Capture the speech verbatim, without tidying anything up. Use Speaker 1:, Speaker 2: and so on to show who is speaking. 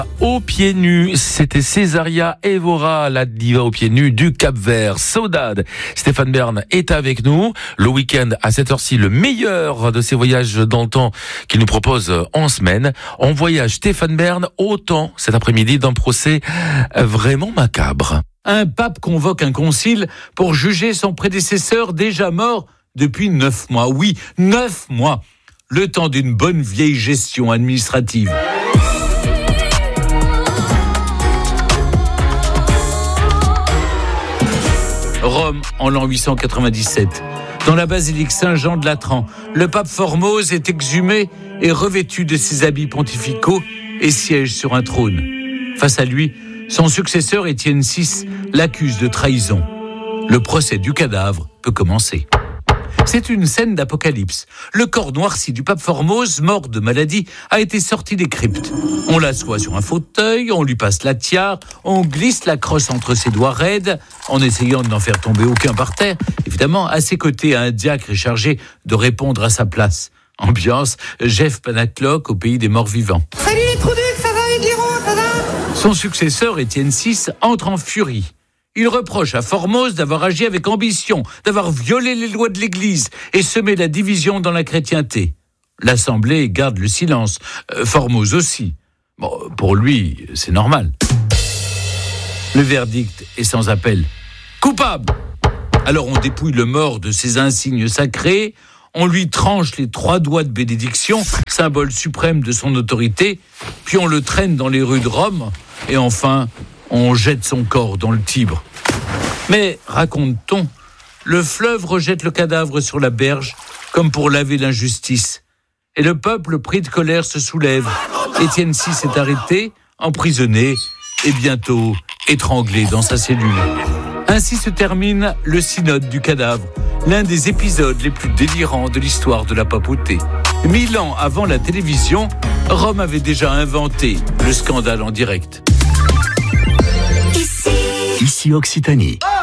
Speaker 1: Aux pieds nus, c'était Césaria Évora, la diva aux pieds nus du Cap-Vert. Saudade. Stéphane Bern est avec nous. Le week-end, à cette heure-ci, le meilleur de ses voyages dans le temps qu'il nous propose en semaine. On voyage Stéphane Bern autant cet après-midi d'un procès vraiment macabre.
Speaker 2: Un pape convoque un concile pour juger son prédécesseur déjà mort depuis neuf mois. Oui, neuf mois. Le temps d'une bonne vieille gestion administrative. Rome, en l'an huit cent quatre-vingt-dix-sept. Dans la basilique Saint-Jean de Latran, le pape Formose est exhumé et revêtu de ses habits pontificaux et siège sur un trône. Face à lui, son successeur Étienne six l'accuse de trahison. Le procès du cadavre peut commencer. C'est une scène d'apocalypse. Le corps noirci du pape Formose, mort de maladie, a été sorti des cryptes. On l'assoit sur un fauteuil, on lui passe la tiare, on glisse la crosse entre ses doigts raides, en essayant de n'en faire tomber aucun par terre. Évidemment, à ses côtés, un diacre est chargé de répondre à sa place. Ambiance, Jeff Panacloc au pays des morts vivants.
Speaker 3: Salut les trous ducs, ça va les blaireaux, ça va ?
Speaker 2: Son successeur, Étienne six, entre en furie. Il reproche à Formose d'avoir agi avec ambition, d'avoir violé les lois de l'Église et semé la division dans la chrétienté. L'Assemblée garde le silence, euh, Formose aussi. Bon, pour lui, c'est normal. Le verdict est sans appel. Coupable ! Alors on dépouille le mort de ses insignes sacrés, on lui tranche les trois doigts de bénédiction, symbole suprême de son autorité, puis on le traîne dans les rues de Rome, et enfin, on jette son corps dans le Tibre. Mais, raconte-t-on, le fleuve rejette le cadavre sur la berge, comme pour laver l'injustice. Et le peuple, pris de colère, se soulève. Étienne six est arrêté, emprisonné, et bientôt étranglé dans sa cellule. Ainsi se termine le synode du cadavre, l'un des épisodes les plus délirants de l'histoire de la papauté. Mille ans avant la télévision, Rome avait déjà inventé le scandale en direct.
Speaker 4: Ici Occitanie.